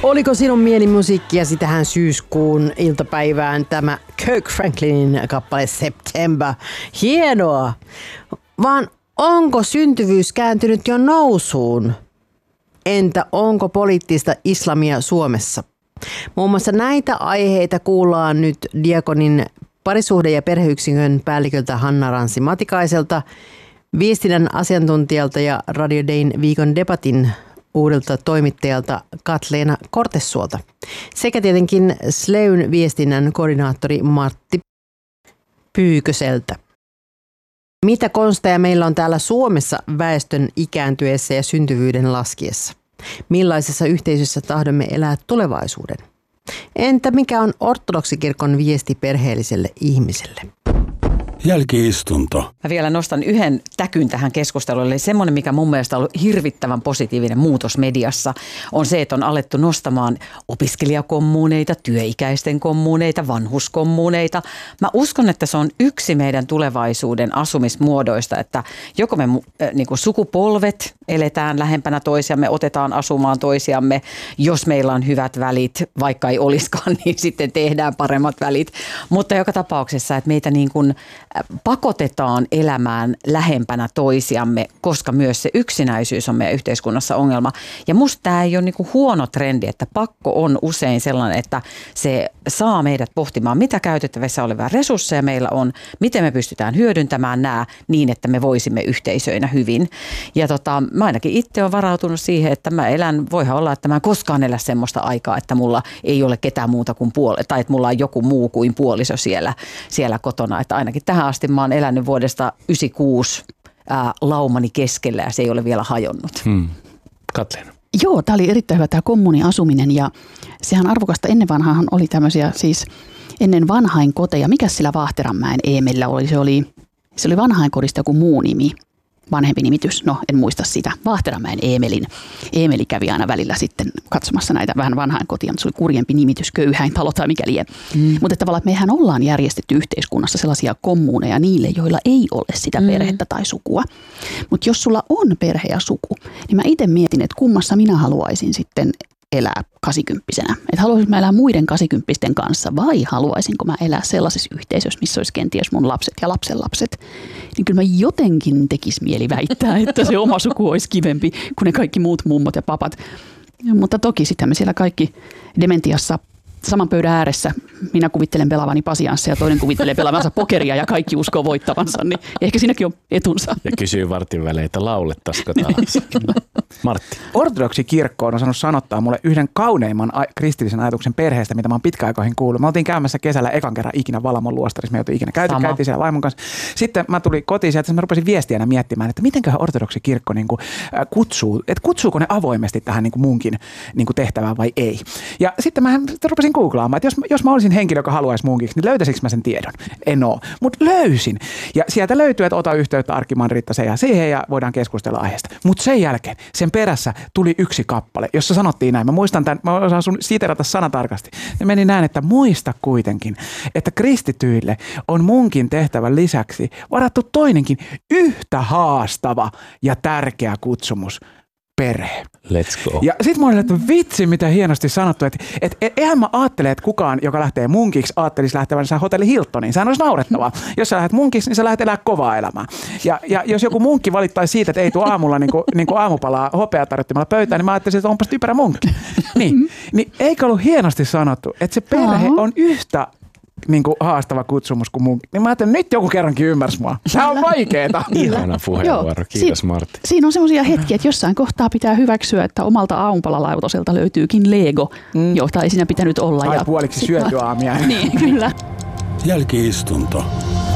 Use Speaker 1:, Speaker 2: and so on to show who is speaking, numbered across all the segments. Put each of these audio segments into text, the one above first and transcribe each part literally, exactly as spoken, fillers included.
Speaker 1: Oliko sinun mielimusiikkiasi tähän syyskuun iltapäivään tämä Kirk Franklinin kappale September? Hienoa! Vaan onko syntyvyys kääntynyt jo nousuun? Entä onko poliittista islamia Suomessa? Muun muassa näitä aiheita kuullaan nyt Diakonin parisuhde- ja perheyksikön päälliköltä Hanna Ranssi-Matikaiselta, viestinnän asiantuntijalta ja Radio Dayn viikon debatin uudelta toimittajalta Katleena Kortesuolta sekä tietenkin Sleyn viestinnän koordinaattori Martti Pyyköseltä. Mitä konsteja meillä on täällä Suomessa väestön ikääntyessä ja syntyvyyden laskiessa? Millaisessa yhteisössä tahdomme elää tulevaisuuden? Entä mikä on ortodoksikirkon viesti perheelliselle ihmiselle?
Speaker 2: Jälki-istunto.
Speaker 3: Mä vielä nostan yhden täkyn tähän keskusteluun. Eli semmoinen, mikä mun mielestä on ollut hirvittävän positiivinen muutos mediassa, on se, että on alettu nostamaan opiskelijakommuuneita, työikäisten kommuuneita, vanhuskommuuneita. Mä uskon, että se on yksi meidän tulevaisuuden asumismuodoista, että joko me äh, niin kuin sukupolvet eletään lähempänä toisiamme, otetaan asumaan toisiamme, jos meillä on hyvät välit, vaikka ei olisikaan, niin sitten tehdään paremmat välit. Mutta joka tapauksessa, että meitä niin kuin pakotetaan elämään lähempänä toisiamme, koska myös se yksinäisyys on meidän yhteiskunnassa ongelma. Ja musta tämä ei ole niinku huono trendi, että pakko on usein sellainen, että se saa meidät pohtimaan, mitä käytettävissä olevia resursseja meillä on, miten me pystytään hyödyntämään nämä niin, että me voisimme yhteisöinä hyvin. Ja tota, mä ainakin itse olen varautunut siihen, että mä elän, voihan olla, että mä en koskaan elä semmoista aikaa, että mulla ei ole ketään muuta kuin puoli, tai että mulla on joku muu kuin puoliso siellä, siellä kotona, että ainakin tähän asti mä oon elänyt vuodesta yhdeksänkymmentäkuusi ää, laumani keskellä ja se ei ole vielä hajonnut.
Speaker 2: Hmm. Katleena.
Speaker 4: Joo, tämä oli erittäin hyvä tämä kommuniasuminen ja sehän arvokasta ennen vanhaan oli tämmöisiä siis ennen vanhainkoteja. Mikäs sillä Vaahteranmäen Eemellä oli? Se oli, se oli vanhainkodista joku muu nimi. Vanhempi nimitys, no en muista sitä, Vaahteranmäen Eemelin. Eemeli kävi aina välillä sitten katsomassa näitä vähän vanhainkotia, mutta se oli kurjempi nimitys, köyhäintalo tai mikä lie. Mm. Mutta tavallaan, että mehän ollaan järjestetty yhteiskunnassa sellaisia kommuuneja niille, joilla ei ole sitä mm. perhettä tai sukua. Mutta jos sulla on perhe ja suku, niin mä itse mietin, että kummassa minä haluaisin sitten elää kasikymppisenä. Että haluaisinko mä elää muiden kasikymppisten kanssa vai haluaisinko mä elää sellaisessa yhteisössä, missä olisi kenties mun lapset ja lapsenlapset. Niin kyllä mä jotenkin tekis mieli väittää, että se oma suku olisi kivempi kuin ne kaikki muut mummot ja papat. Ja, mutta toki sitten me siellä kaikki dementiassa saman pöydän ääressä. Minä kuvittelen pelaavani pasianssia ja toinen kuvittelee pelaavansa pokeria ja kaikki uskoo voittavansa. Niin ehkä siinäkin on etunsa.
Speaker 2: Ja kysyy vartin välein, että laulettaisiko taas. Martti.
Speaker 5: Ortodoksi kirkko on osannut sanottaa mulle yhden kauneimman kristillisen ajatuksen perheestä, mitä mä oon pitkäaikoihin kuullut. Me oltiin käymässä kesällä ekan kerran ikinä Valamon luostarissa. Me oltiin ikinä käyty, käytiin siellä vaimon kanssa. Sitten mä tulin kotiin sieltä, mä rupesin viestiänä miettimään, että mitenköhän ortodoksi kirkko niin kuin, äh, kutsuu, että kutsuuko ne avoimesti tähän niin kuin munkin niin kuin tehtävään vai ei. Ja sitten mä rupesin googlaamaan, että jos, jos mä olisin henkilö, joka haluaisi munkiksi, niin löytäisikö mä sen tiedon? En oo, mutta löysin. Ja sieltä löytyy, että ota yhteyttä arkkimanrittaseen ja siihen ja voidaan keskustella aiheesta. Mutta sen jälkeen sen perässä tuli yksi kappale, jossa sanottiin näin. Mä muistan tämän, mä osaan sun siterata sanatarkasti. Ne meni näin, että muista kuitenkin, että kristityille on munkin tehtävän lisäksi varattu toinenkin yhtä haastava ja tärkeä kutsumus. Perhe.
Speaker 2: Let's go.
Speaker 5: Ja sit mä olin, että vitsi, mitä hienosti sanottu, että et, et, eihän mä ajattele, että kukaan, joka lähtee munkiksi, ajattelisi lähtevänsä hotelli Hiltoniin. Sehän olisi naurettavaa. Jos sä lähdet munkiksi, niin sä lähdet elää kovaa elämää. Ja, ja jos joku munkki valittaisi siitä, että ei tule aamulla niin kuin, niin kuin aamupalaa hopeatarjottimella pöytään, niin mä ajattelisin, että onpas typerä munkki. Niin, niin eikö ollut hienosti sanottu, että se perhe on yhtä niin kuin haastava kutsumus kuin mun. Niin mä ajattelin, nyt joku kerrankin ymmärsi mua. Tämä on vaikeeta.
Speaker 2: Ihana puheenvuoro. Kiitos
Speaker 4: si-
Speaker 2: Martti.
Speaker 4: Siinä on semmoisia hetkiä, että jossain kohtaa pitää hyväksyä, että omalta aamupalalautaselta löytyykin Lego, mm. jota ei siinä pitänyt olla.
Speaker 5: Tai
Speaker 4: ja
Speaker 5: puoliksi syöty aamia.
Speaker 4: Niin, kyllä.
Speaker 2: Jälki-istunto.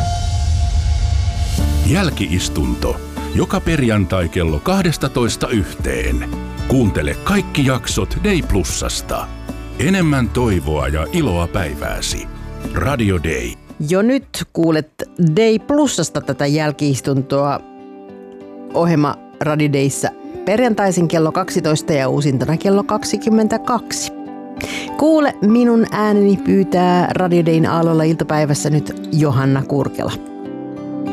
Speaker 6: Jälki-istunto. Joka perjantai kello kaksitoista yhteen. Kuuntele kaikki jaksot Day Plusasta. Enemmän toivoa ja iloa päivääsi. Radio Day.
Speaker 1: Jo nyt kuulet Day Plusasta tätä jälki-istuntoa ohjelma Radio Dayssä perjantaisin kello kaksitoista ja uusintana kello kaksikymmentäkaksi. Kuule minun ääneni pyytää Radio Dayn aallolla iltapäivässä nyt Johanna Kurkela.